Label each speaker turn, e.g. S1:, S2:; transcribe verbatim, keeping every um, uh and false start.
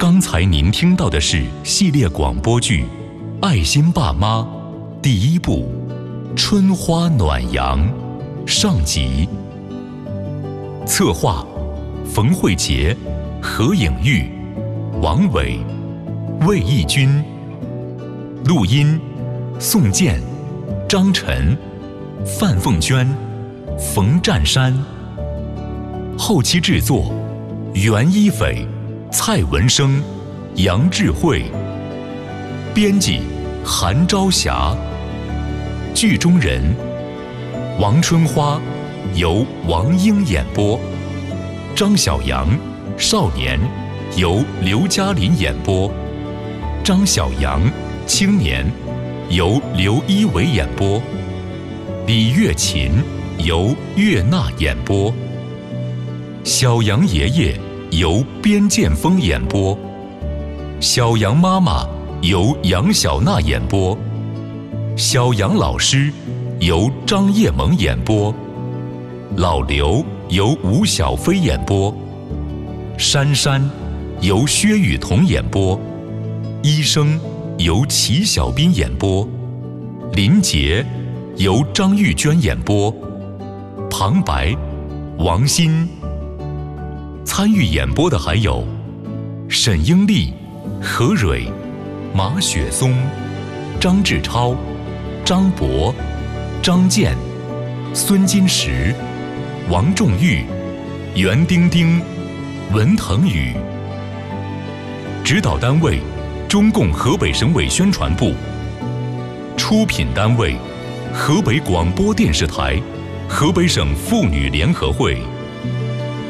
S1: 刚才您听到的是系列广播剧《爱心爸妈》第一部《春花暖阳》上集。策划：冯慧杰、何颖玉、王伟、魏义军。录音：宋健、张晨、范凤娟、冯占山。后期制作：袁一斐、蔡文生、杨智慧。编辑：韩朝霞。剧中人：王春花由王英演播，张小阳少年由刘嘉林演播，张小阳青年由刘一伟演播，李月琴由岳娜演播，小杨爷爷由边建峰演播，小杨妈妈由杨小娜演播，小杨老师由张叶萌演播，老刘由吴小飞演播，珊珊由薛雨桐演播，医生由齐小斌演播，林杰由张玉娟演播，旁白王鑫。参与演播的还有沈英丽、何蕊、马雪松、张志超、张博、张健、孙金石、王仲玉、袁丁丁、文腾宇。指导单位：中共河北省委宣传部。出品单位：河北广播电视台、河北省妇女联合会。